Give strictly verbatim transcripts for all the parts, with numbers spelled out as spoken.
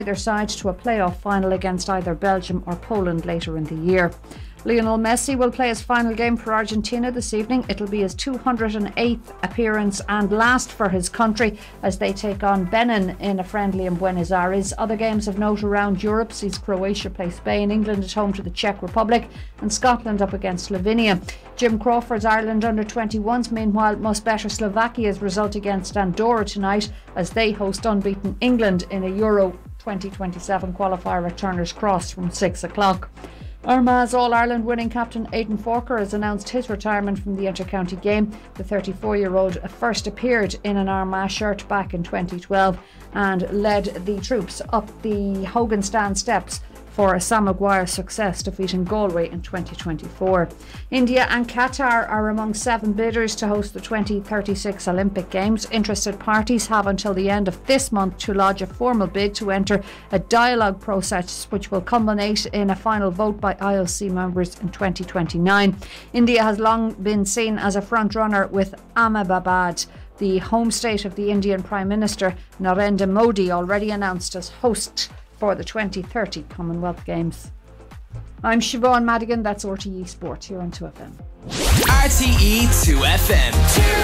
either side to a playoff final against either Belgium or Poland later in the year. Lionel Messi will play his final game for Argentina this evening. It'll be his two hundred eighth appearance and last for his country as they take on Benin in a friendly in Buenos Aires. Other games of note around Europe sees Croatia play Spain, England at home to the Czech Republic, and Scotland up against Slovenia. Jim Crawford's Ireland under twenty-ones meanwhile must better Slovakia's result against Andorra tonight as they host unbeaten England in a Euro twenty twenty-seven qualifier at Turner's Cross from six o'clock. Armagh's All-Ireland winning captain Aidan Forker has announced his retirement from the inter-county game. The thirty-four-year-old first appeared in an Armagh shirt back in twenty twelve and led the troops up the Hogan Stand steps for a Sam Maguire success, defeating Galway in twenty twenty-four. India and Qatar are among seven bidders to host the twenty thirty-six Olympic Games. Interested parties have until the end of this month to lodge a formal bid to enter a dialogue process which will culminate in a final vote by I O C members in twenty twenty-nine. India has long been seen as a front-runner, with Ahmedabad, the home state of the Indian Prime Minister Narendra Modi, already announced as host for the twenty thirty Commonwealth Games. I'm Siobhan Madigan, that's R T E Sport here on two F M. R T E two F M.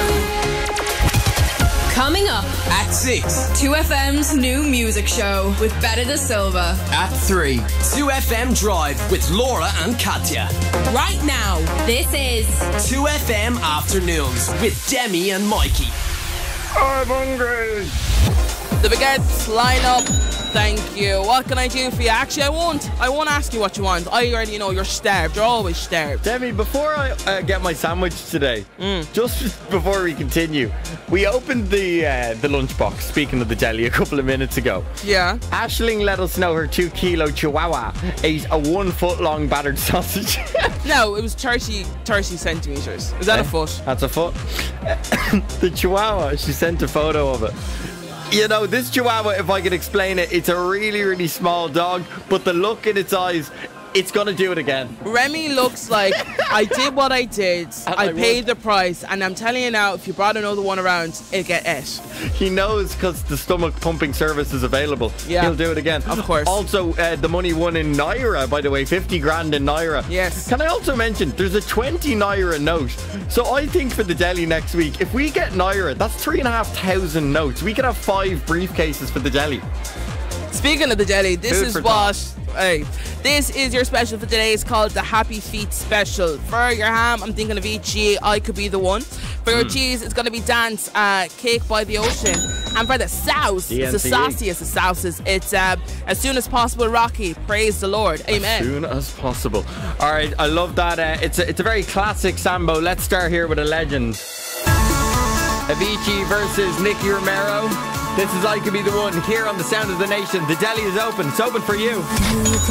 Coming up At six. two F M's new music show with Betta Da Silva. At three. two F M Drive with Laura and Katya. Right now, this is two F M Afternoons with Demi and Mikey. I'm hungry. The baguettes line up. Thank you. What can I do for you? Actually, I won't. I won't ask you what you want. I already know you're starved. You're always starved. Demi, before I uh, get my sandwich today, Mm. just before we continue, we opened the uh, the lunchbox, speaking of the deli, a couple of minutes ago. Yeah. Aisling let us know her two kilo chihuahua ate a one foot long battered sausage. No, it was thirty, thirty centimetres. Is that Eh? a foot? That's a foot. The chihuahua, she sent a photo of it. You know, this chihuahua, if I could explain it, it's a really, really small dog, but the look in its eyes, it's going to do it again. Remy looks like I did what I did. I I paid would. the price, and I'm telling you now, if you brought another one around, it'll get it. He knows because the stomach pumping service is available. Yeah. He'll do it again. Of course. Also, uh, the money won in Naira, by the way, fifty grand in Naira. Yes. Can I also mention, there's a twenty Naira note. So I think for the deli next week, if we get Naira, that's three and a half thousand notes. We could have five briefcases for the deli. Speaking of the deli, this Food is for what. Hey, this is your special for today. It's called the Happy Feet Special. For your ham, I'm thinking of E G. I could be the one. For your cheese, it's going to be Dance, uh, Cake by the Ocean. And for the sauce, it's the D N C E. sauciest of sauces. It's uh, As Soon As Possible, Rocky. Praise the Lord. Amen. As soon as possible. All right, I love that. Uh, it's, a, it's a very classic Sambo. Let's start here with a legend. Avicii versus Nicky Romero. This is I Could Be The One here on the Sound of the Nation. The deli is open. It's open for you.